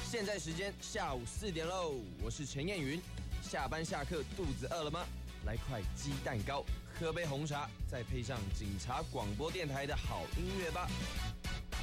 现在时间下午4点喽，我是陈彦云。下班下课肚子饿了吗？来块鸡蛋糕，喝杯红茶，再配上警察广播电台的好音乐吧。